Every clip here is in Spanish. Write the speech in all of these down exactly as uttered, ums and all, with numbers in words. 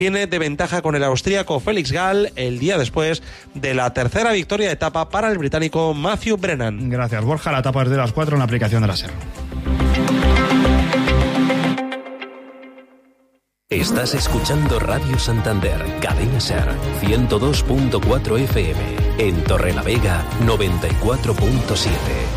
tiene de ventaja con el austríaco Felix Gall el día después de la tercera victoria de etapa para el británico Matthew Brennan. Gracias, Borja. La etapa es de las cuatro en la aplicación de la SER. Estás escuchando Radio Santander, Cadena SER, ciento dos punto cuatro F M, en Torrelavega, noventa y cuatro punto siete.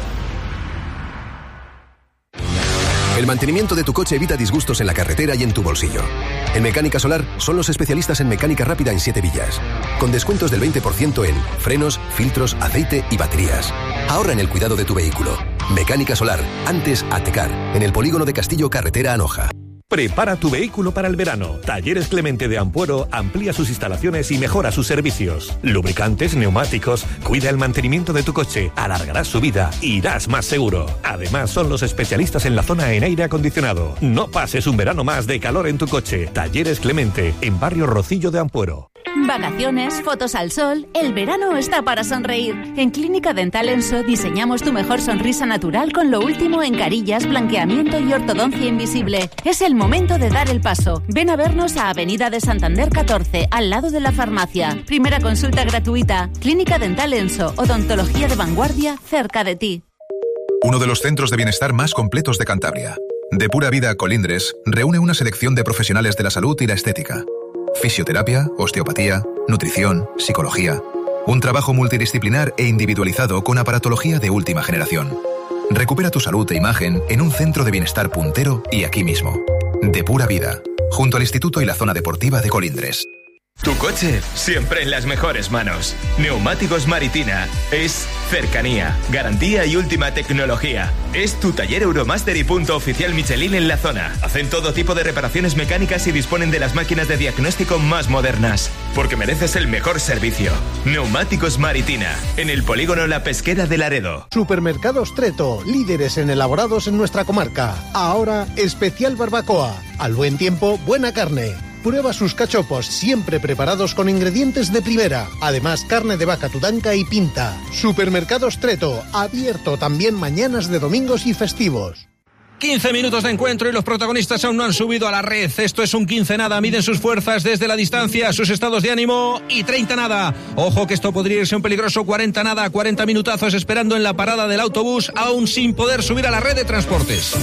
El mantenimiento de tu coche evita disgustos en la carretera y en tu bolsillo. En Mecánica Solar son los especialistas en mecánica rápida en siete villas, con descuentos del veinte por ciento en frenos, filtros, aceite y baterías. Ahorra en el cuidado de tu vehículo. Mecánica Solar, antes Atecar, en el polígono de Castillo, carretera Anoja. Prepara tu vehículo para el verano. Talleres Clemente de Ampuero amplía sus instalaciones y mejora sus servicios. Lubricantes, neumáticos, cuida el mantenimiento de tu coche, alargarás su vida, irás más seguro. Además, son los especialistas en la zona en aire acondicionado. No pases un verano más de calor en tu coche. Talleres Clemente, en Barrio Rocillo de Ampuero. Vacaciones, fotos al sol, el verano está para sonreír. En Clínica Dental Enso diseñamos tu mejor sonrisa natural con lo último en carillas, blanqueamiento y ortodoncia invisible. Es el momento de dar el paso. Ven a vernos a Avenida de Santander catorce, al lado de la farmacia. Primera consulta gratuita. Clínica Dental Enso, odontología de vanguardia cerca de ti. Uno de los centros de bienestar más completos de Cantabria. De Pura Vida Colindres reúne una selección de profesionales de la salud y la estética. Fisioterapia, osteopatía, nutrición, psicología. Un trabajo multidisciplinar e individualizado con aparatología de última generación. Recupera tu salud e imagen en un centro de bienestar puntero y aquí mismo. De Pura Vida, junto al Instituto y la Zona Deportiva de Colindres. Tu coche siempre en las mejores manos. Neumáticos Maritina es cercanía, garantía y última tecnología. Es tu taller Euromaster y punto oficial Michelin en la zona. Hacen todo tipo de reparaciones mecánicas y disponen de las máquinas de diagnóstico más modernas. Porque mereces el mejor servicio. Neumáticos Maritina, en el polígono La Pesquera de Laredo. Supermercados Treto, líderes en elaborados en nuestra comarca. Ahora, especial barbacoa. Al buen tiempo, buena carne. Prueba sus cachopos, siempre preparados con ingredientes de primera. Además, carne de vaca tudanca y pinta. Supermercados Treto, abierto también mañanas de domingos y festivos. quince minutos de encuentro y los protagonistas aún no han subido a la red. Esto es un quince nada, miden sus fuerzas desde la distancia, sus estados de ánimo y treinta nada. Ojo que esto podría irse un peligroso cuarenta nada, cuarenta minutazos esperando en la parada del autobús, aún sin poder subir a la red de transportes.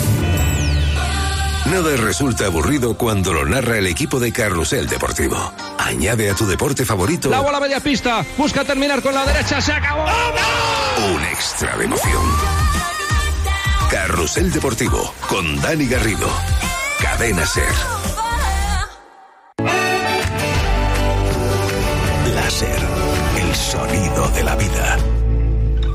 Nada resulta aburrido cuando lo narra el equipo de Carrusel Deportivo. Añade a tu deporte favorito la bola media pista, busca terminar con la derecha, se acabó. Un extra de emoción. Carrusel Deportivo con Dani Garrido. Cadena SER.